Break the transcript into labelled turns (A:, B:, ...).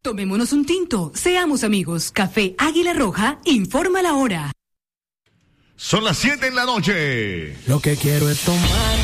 A: Tomémonos un tinto, seamos amigos. Café Águila Roja informa la hora.
B: Son las 7 en la noche.
C: Lo que quiero es tomar